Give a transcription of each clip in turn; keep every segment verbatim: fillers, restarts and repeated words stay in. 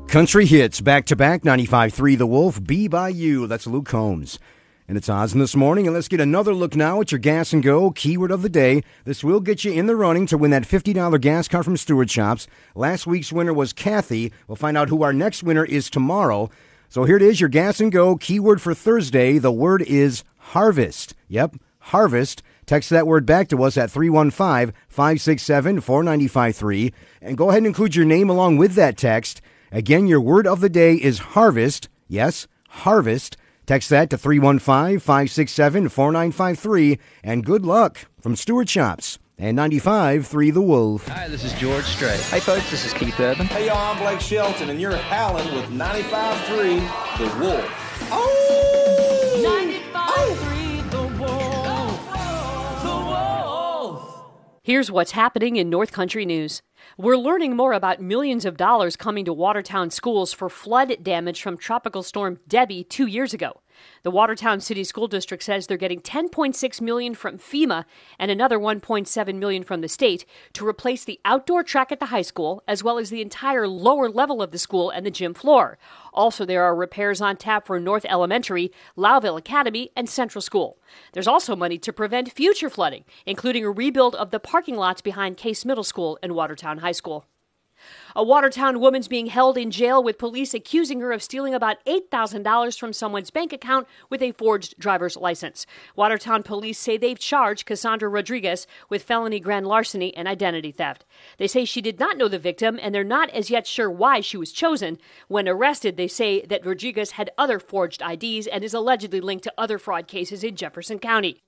Country hits back-to-back, ninety-five point three The Wolf, Be By You. That's Luke Combs. And it's Oz in this morning, and let's get another look now at your gas and go keyword of the day. This will get you in the running to win that fifty dollars gas card from Stewart Shops. Last week's winner was Kathy. We'll find out who our next winner is tomorrow. So here it is, your gas and go keyword for Thursday. The word is harvest. Yep, harvest. Text that word back to us at three one five, five six seven, four nine five three. And go ahead and include your name along with that text. Again, your word of the day is harvest. Yes, harvest. Text that to three one five, five six seven, four nine five three. And good luck from Stewart Shops and ninety-five point three The Wolf. Hi, this is George Strait. Hey, folks, this is Keith Urban. Hey, y'all, I'm Blake Shelton, and you're howling with ninety-five point three The Wolf. Oh! ninety-five point three The Wolf. Here's what's happening in North Country news. We're learning more about millions of dollars coming to Watertown schools for flood damage from Tropical Storm Debbie two years ago. The Watertown City School District says they're getting ten point six million dollars from FEMA and another one point seven million dollars from the state to replace the outdoor track at the high school, as well as the entire lower level of the school and the gym floor. Also, there are repairs on tap for North Elementary, Lowville Academy, and Central School. There's also money to prevent future flooding, including a rebuild of the parking lots behind Case Middle School and Watertown High School. A Watertown woman's being held in jail with police accusing her of stealing about eight thousand dollars from someone's bank account with a forged driver's license. Watertown police say they've charged Cassandra Rodriguez with felony grand larceny and identity theft. They say she did not know the victim, and they're not as yet sure why she was chosen. When arrested, they say that Rodriguez had other forged I Ds and is allegedly linked to other fraud cases in Jefferson County.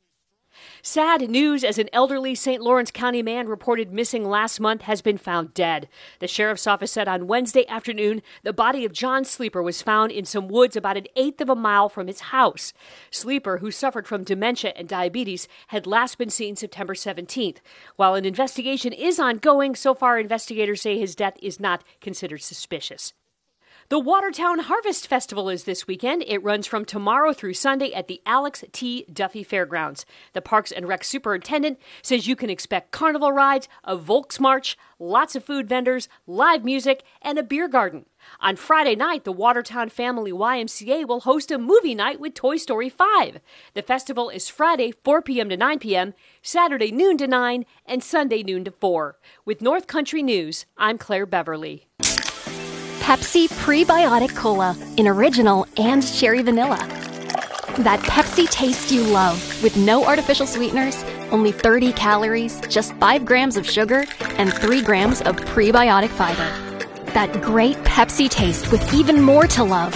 Sad news as an elderly Saint Lawrence County man reported missing last month has been found dead. The sheriff's office said on Wednesday afternoon the body of John Sleeper was found in some woods about an eighth of a mile from his house. Sleeper, who suffered from dementia and diabetes, had last been seen September seventeenth. While an investigation is ongoing, so far investigators say his death is not considered suspicious. The Watertown Harvest Festival is this weekend. It runs from tomorrow through Sunday at the Alex T. Duffy Fairgrounds. The Parks and Rec Superintendent says you can expect carnival rides, a Volksmarch, lots of food vendors, live music, and a beer garden. On Friday night, the Watertown Family Y M C A will host a movie night with Toy Story five. The festival is Friday, four p.m. to nine p.m., Saturday noon to nine, and Sunday noon to four. With North Country News, I'm Claire Beverly. Pepsi Prebiotic Cola in original and cherry vanilla. That Pepsi taste you love with no artificial sweeteners, only thirty calories, just five grams of sugar, and three grams of prebiotic fiber. That great Pepsi taste with even more to love.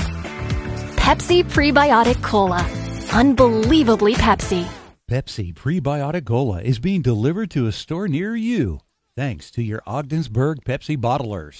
Pepsi Prebiotic Cola. Unbelievably Pepsi. Pepsi Prebiotic Cola is being delivered to a store near you, thanks to your Ogdensburg Pepsi bottlers.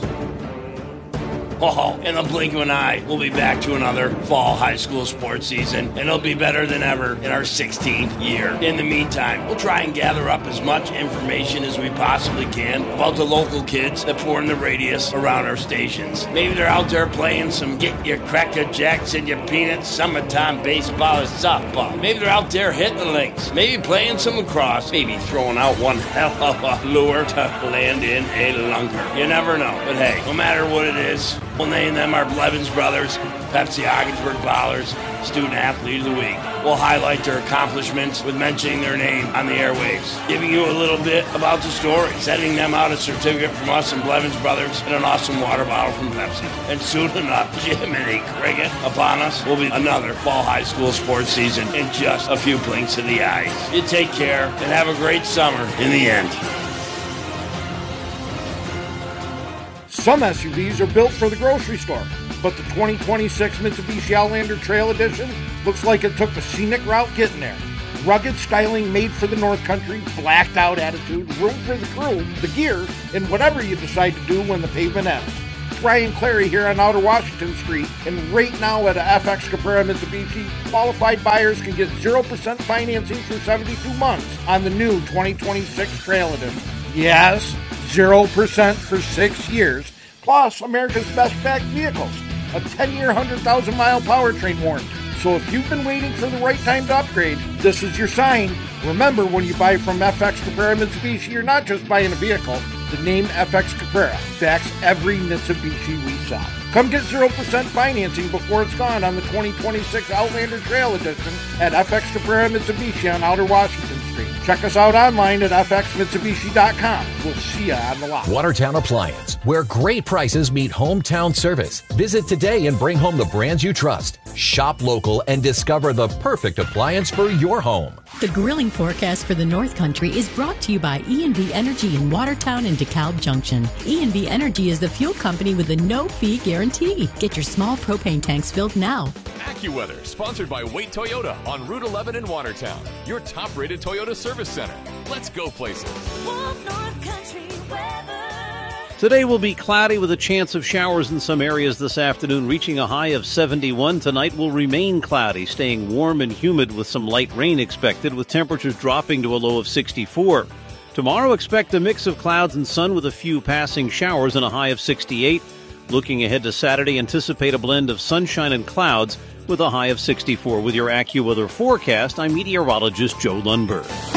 Oh, in the blink of an eye, we'll be back to another fall high school sports season, and it'll be better than ever in our sixteenth year. In the meantime, we'll try and gather up as much information as we possibly can about the local kids that form the radius around our stations. Maybe they're out there playing some get your cracker jacks and your peanuts, summertime baseball or softball. Maybe they're out there hitting the links, maybe playing some lacrosse, maybe throwing out one hell of a lure to land in a lunker. You never know. But hey, no matter what it is, we'll name them our Blevins Brothers, Pepsi Ogdensburg Ballers, Student Athlete of the Week. We'll highlight their accomplishments with mentioning their name on the airwaves, giving you a little bit about the story, sending them out a certificate from us and Blevins Brothers and an awesome water bottle from Pepsi. And soon enough, Jiminy Cricket, upon us will be another fall high school sports season in just a few blinks of the eyes. You take care and have a great summer in the end. Some S U Vs are built for the grocery store, but the twenty twenty-six Mitsubishi Outlander Trail Edition looks like it took the scenic route getting there. Rugged styling made for the North Country, blacked out attitude, room for the crew, the gear, and whatever you decide to do when the pavement ends. Brian Clary here on Outer Washington Street, and right now at a F X Caprera Mitsubishi, qualified buyers can get zero percent financing for seventy-two months on the new twenty twenty-six Trail Edition. Yes, zero percent for six years. Plus, America's best backed vehicles, a ten-year, one hundred thousand mile powertrain warranty. So if you've been waiting for the right time to upgrade, this is your sign. Remember, when you buy from F X Caprera Mitsubishi, you're not just buying a vehicle, The name F X Caprara backs every Mitsubishi we sell. Come get zero percent financing before it's gone on the twenty twenty-six Outlander Trail Edition at F X Caprara Mitsubishi on Outer Washington Street. Check us out online at f x mitsubishi dot com. We'll see you on the lot. Watertown Appliance, where great prices meet hometown service. Visit today and bring home the brands you trust. Shop local and discover the perfect appliance for your home. The grilling forecast for the North Country is brought to you by E and B Energy in Watertown and DeKalb Junction. E and B Energy is the fuel company with a no-fee guarantee. Get your small propane tanks filled now. AccuWeather, sponsored by Wait Toyota on Route eleven in Watertown, your top-rated Toyota service center. Let's go places. Wolf North Country weather. Today will be cloudy with a chance of showers in some areas this afternoon, reaching a high of seventy-one. Tonight will remain cloudy, staying warm and humid with some light rain expected, with temperatures dropping to a low of sixty-four. Tomorrow, expect a mix of clouds and sun with a few passing showers and a high of sixty-eight. Looking ahead to Saturday, anticipate a blend of sunshine and clouds with a high of sixty-four. With your AccuWeather forecast, I'm meteorologist Joe Lundberg.